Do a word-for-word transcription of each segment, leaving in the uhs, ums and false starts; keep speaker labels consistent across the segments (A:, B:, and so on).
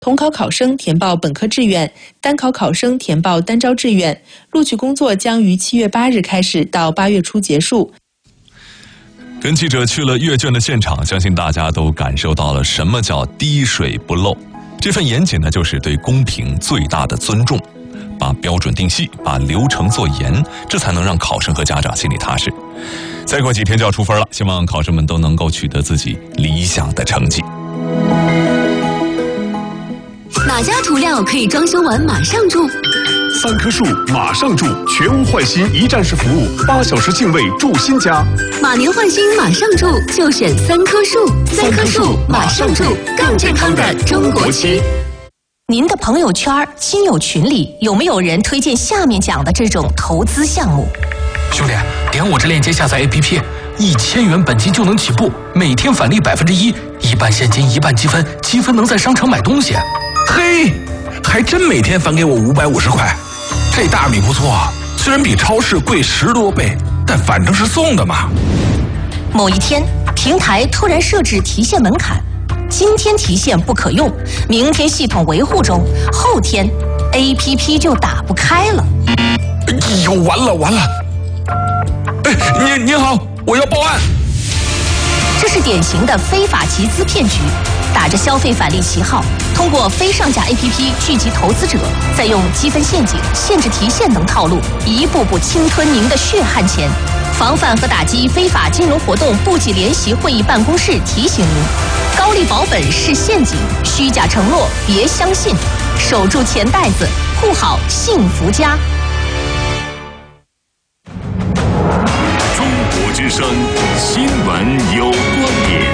A: 统考考生填报本科志愿，单考考生填报单招志愿。录取工作将于七月八日开始，到八月初结束。
B: 跟记者去了阅卷的现场，相信大家都感受到了什么叫滴水不漏。这份严谨呢，就是对公平最大的尊重。把标准定细，把流程做严，这才能让考生和家长心里踏实。再过几天就要出分了，希望考生们都能够取得自己理想的成绩。
C: 哪家涂料可以装修完马上住？
D: 三棵树马上住，全屋换新一站式服务，八小时净位住新家。
C: 马年换新马上住，就选三棵树。三棵树马上住，更健康的中国区。
E: 您的朋友圈、亲友群里有没有人推荐下面讲的这种投资项目？
F: 兄弟，点我这链接下载 A P P， 一千元本金就能起步，每天返利百分之一，一半现金一半积分，积分能在商场买东西。
G: 嘿，还真每天返给我五百五十块，这大米不错，虽然比超市贵十多倍，但反正是送的嘛。
E: 某一天，平台突然设置提现门槛。今天提现不可用，明天系统维护中，后天 A P P 就打不开了。
G: 哎呦，完了完了！哎，您您好，我要报案。
E: 这是典型的非法集资骗局，打着消费返利旗号，通过非上架 A P P 聚集投资者，再用积分陷阱、限制提现等套路，一步步侵吞您的血汗钱。防范和打击非法金融活动部级联席会议办公室提醒您：高利保本是陷阱，虚假承诺别相信，守住钱袋子，护好幸福家。
H: 中国之声新闻有观点，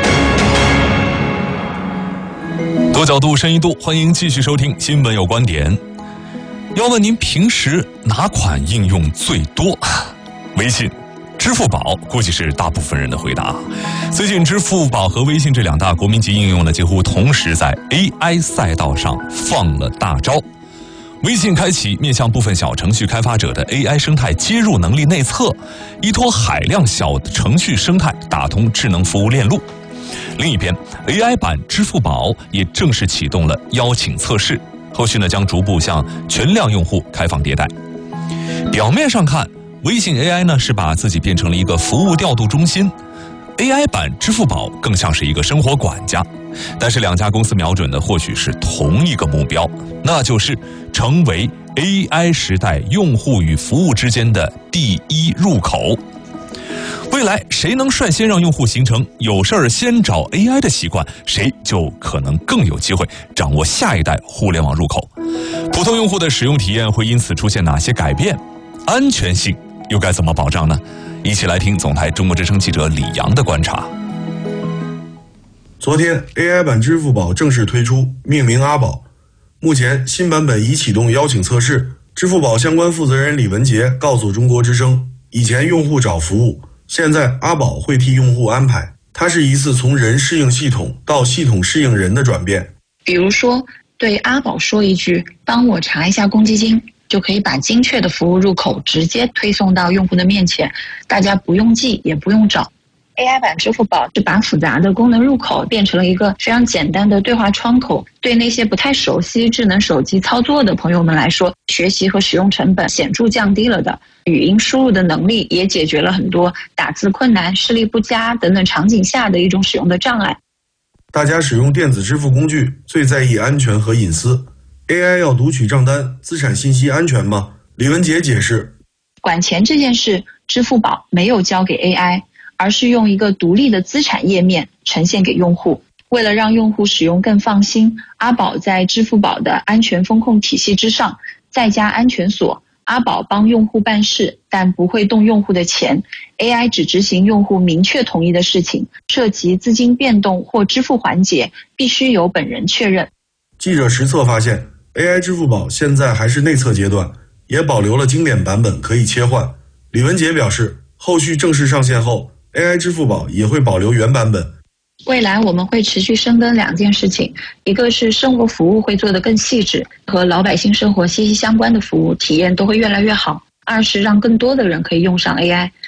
B: 多角度、深一度，欢迎继续收听《新闻有观点》。要问您平时哪款应用最多？微信。支付宝估计是大部分人的回答。最近，支付宝和微信这两大国民级应用呢，几乎同时在 A I 赛道上放了大招。微信开启面向部分小程序开发者的 A I 生态接入能力内测，依托海量小程序生态打通智能服务链路。另一边 ，A I 版支付宝也正式启动了邀请测试，后续呢将逐步向全量用户开放迭代。表面上看，微信 A I 呢是把自己变成了一个服务调度中心 ，A I 版支付宝更像是一个生活管家。但是两家公司瞄准的或许是同一个目标，那就是成为 A I 时代用户与服务之间的第一入口。未来谁能率先让用户形成有事儿先找 A I 的习惯，谁就可能更有机会掌握下一代互联网入口。普通用户的使用体验会因此出现哪些改变？安全性又该怎么保障呢？一起来听总台中国之声记者李阳的观察。
I: 昨天 A I 版支付宝正式推出，命名阿宝。目前新版本已启动邀请测试。支付宝相关负责人李文杰告诉中国之声，以前用户找服务，现在阿宝会替用户安排。它是一次从人适应系统到系统适应人的转变。
J: 比如说，对阿宝说一句帮我查一下公积金，就可以把精确的服务入口直接推送到用户的面前，大家不用记也不用找。A I 版支付宝是把复杂的功能入口变成了一个非常简单的对话窗口，对那些不太熟悉智能手机操作的朋友们来说，学习和使用成本显著降低了的。语音输入的能力也解决了很多打字困难、视力不佳等等场景下的一种使用的障碍。
I: 大家使用电子支付工具最在意安全和隐私， A I 要读取账单，资产信息安全吗？李文杰解释，
J: 管钱这件事，支付宝没有交给 A I，而是用一个独立的资产页面呈现给用户。为了让用户使用更放心，阿宝在支付宝的安全风控体系之上再加安全锁。阿宝帮用户办事，但不会动用户的钱。A I 只执行用户明确同意的事情，涉及资金变动或支付环节，必须由本人确认。
I: 记者实测发现 ，A I 支付宝现在还是内测阶段，也保留了经典版本可以切换。李文杰表示，后续正式上线后，A I 支付宝也会保留原版本。
J: 未来我们会持续深耕两件事情，一个是生活服务会做得更细致，和老百姓生活息息相关的服务体验都会越来越好；二是让更多的人可以用上 A I，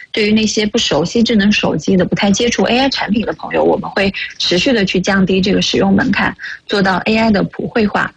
J: 对于那些不熟悉智能手机的、不太接触 A I 产品的朋友，我们会持续的去降低这个使用门槛，做到 A I 的普惠化。